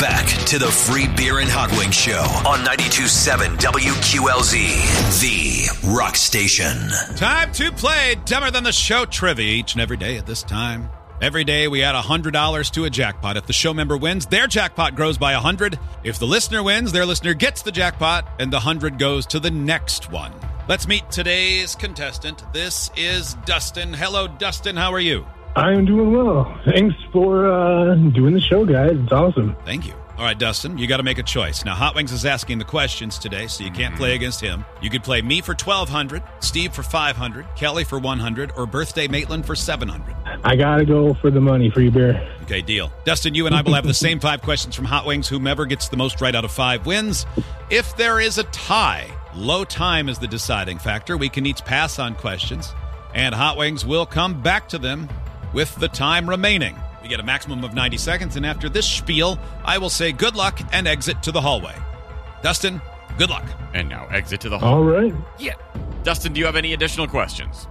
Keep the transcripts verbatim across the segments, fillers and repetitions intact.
back to the Free Beer and Hot Wings Show on ninety-two point seven W Q L Z, the rock station. Time to play Dumber Than the Show trivia each and every day at this time. Every day we add one hundred dollars to a jackpot. If the show member wins, their jackpot grows by one hundred dollars. If the listener wins, their listener gets the jackpot, and the one hundred dollars goes to the next one. Let's meet today's contestant. This is Dustin. Hello, Dustin. How are you? I'm doing well. Thanks for uh, doing the show, guys. It's awesome. Thank you. All right, Dustin, you got to make a choice. Now, Hot Wings is asking the questions today, so you can't play against him. You could play me for twelve hundred dollars, Steve for five hundred dollars, Kelly for one hundred dollars, or Birthday Maitland for seven hundred dollars. I got to go for the money, Free Beer. Okay, deal. Dustin, you and I will have the same five questions from Hot Wings. Whomever gets the most right out of five wins. If there is a tie, low time is the deciding factor. We can each pass on questions, and Hot Wings will come back to them with the time remaining. We get a maximum of ninety seconds, and after this spiel, I will say good luck and exit to the hallway. Dustin, good luck. And now exit to the hallway. All right. Yeah. Dustin, do you have any additional questions?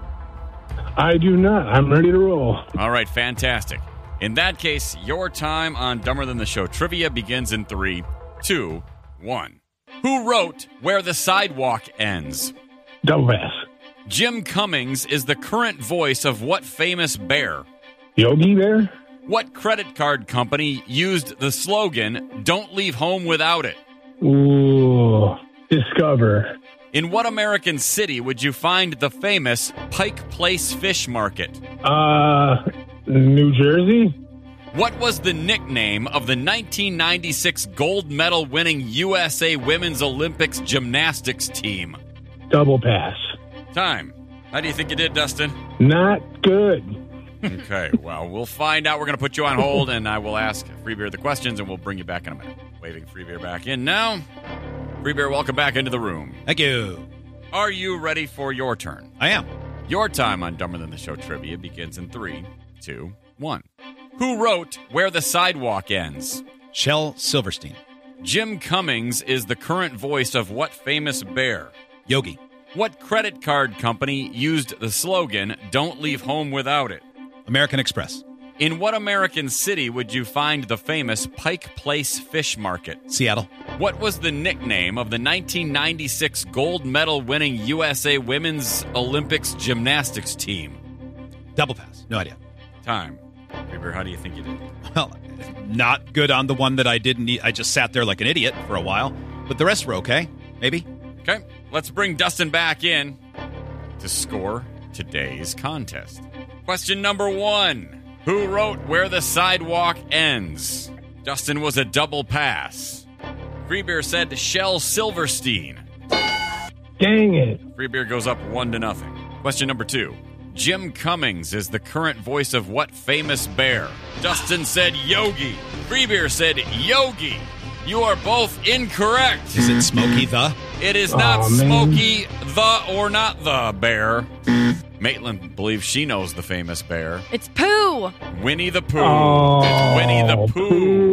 I do not. I'm ready to roll. All right, fantastic. In that case, your time on Dumber Than the Show trivia begins in three, two, one. Who wrote Where the Sidewalk Ends? Double pass. Jim Cummings is the current voice of what famous bear? Yogi Bear? What credit card company used the slogan, "Don't leave home without it"? Ooh. Discover. In what American city would you find the famous Pike Place Fish Market? Uh, New Jersey? What was the nickname of the nineteen ninety-six gold medal winning U S A Women's Olympics gymnastics team? Double pass. Time. How do you think you did, Dustin? Not good. Okay, well, we'll find out. We're going to put you on hold, and I will ask Free Beer the questions, and we'll bring you back in a minute. Waving Free Beer back in now. Free Beer, welcome back into the room. Thank you. Are you ready for your turn? I am. Your time on Dumber Than the Show trivia begins in three, two, one. Who wrote Where the Sidewalk Ends? Shel Silverstein. Jim Cummings is the current voice of what famous bear? Yogi. What credit card company used the slogan, "Don't leave home without it"? American Express. In what American city would you find the famous Pike Place Fish Market? Seattle. What was the nickname of the nineteen ninety-six gold medal winning U S A Women's Olympics gymnastics team? Double pass. No idea. Time. Reaper, how do you think you did? Well, not good on the one that I didn't eat. I just sat there like an idiot for a while. But the rest were okay. Maybe. Okay, let's bring Dustin back in to score today's contest. Question number one. Who wrote Where the Sidewalk Ends? Dustin was a double pass. Freebeer said Shel Silverstein. Dang it. Freebeer goes up one to nothing. Question number two. Jim Cummings is the current voice of what famous bear? Dustin said Yogi. Freebeer said Yogi. You are both incorrect. Is it Smokey the? It is not Aw, man. Smokey the or not the bear. Maitland believes she knows the famous bear. It's Pooh. Winnie the Pooh. Oh, It's Winnie the Pooh. Pooh.